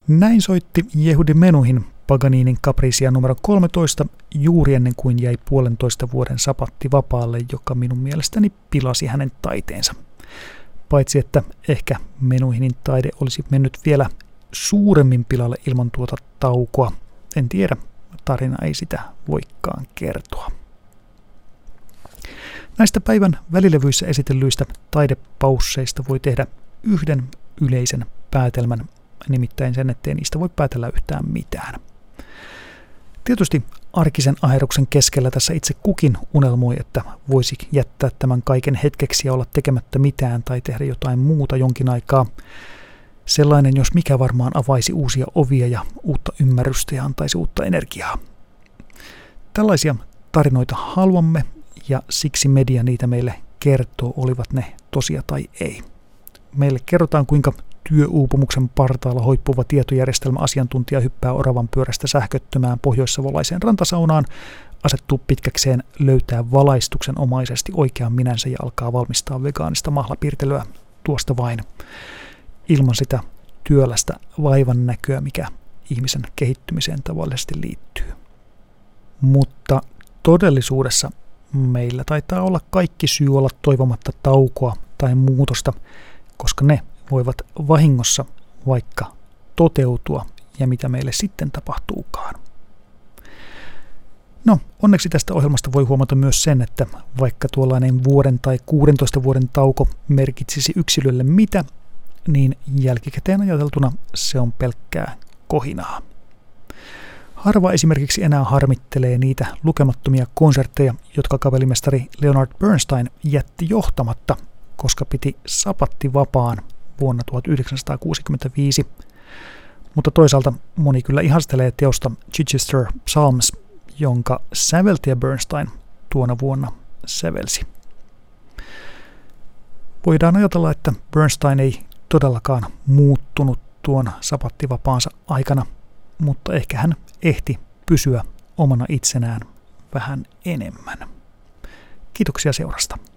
Näin soitti Yehudi Menuhin Paganinin Capriccia numero 13 juuri ennen kuin jäi 1,5 vuoden sapatti vapaalle, joka minun mielestäni pilasi hänen taiteensa. Paitsi että ehkä Menuhinin taide olisi mennyt vielä suuremmin pilalle ilman tuota taukoa. En tiedä, tarina ei sitä voikaan kertoa. Näistä päivän välilevyissä esitellyistä taidepausseista voi tehdä yhden yleisen päätelmän, nimittäin sen, ettei niistä voi päätellä yhtään mitään. Tietysti arkisen aherruksen keskellä tässä itse kukin unelmoi, että voisi jättää tämän kaiken hetkeksi ja olla tekemättä mitään tai tehdä jotain muuta jonkin aikaa. Sellainen, jos mikä varmaan avaisi uusia ovia ja uutta ymmärrystä ja antaisi uutta energiaa. Tällaisia tarinoita haluamme ja siksi media niitä meille kertoo, olivat ne tosia tai ei. Meille kerrotaan, kuinka työuupumuksen partaalla hoippuva tietojärjestelmäasiantuntija hyppää oravan pyörästä sähköttömään pohjoissavolaiseen rantasaunaan, asettuu pitkäkseen, löytää valaistuksen omaisesti oikean minänsä ja alkaa valmistaa vegaanista mahlapiirtelyä tuosta vain, ilman sitä työlästä vaivan näköä, mikä ihmisen kehittymiseen tavallisesti liittyy. Mutta todellisuudessa meillä taitaa olla kaikki syy olla toivomatta taukoa tai muutosta, koska ne voivat vahingossa vaikka toteutua ja mitä meille sitten tapahtuukaan. No, onneksi tästä ohjelmasta voi huomata myös sen, että vaikka tuollainen vuoden tai 16 vuoden tauko merkitsisi yksilölle mitä, niin jälkikäteen ajateltuna se on pelkkää kohinaa. Harva esimerkiksi enää harmittelee niitä lukemattomia konsertteja, jotka kapellimestari Leonard Bernstein jätti johtamatta, koska piti sapattivapaan vuonna 1965, mutta toisaalta moni kyllä ihastelee teosta Chichester Psalms, jonka säveltäjä Bernstein tuona vuonna sävelsi. Voidaan ajatella, että Bernstein ei todellakaan muuttunut tuon sapattivapaansa aikana, mutta ehkä hän ehti pysyä omana itsenään vähän enemmän. Kiitoksia seurasta.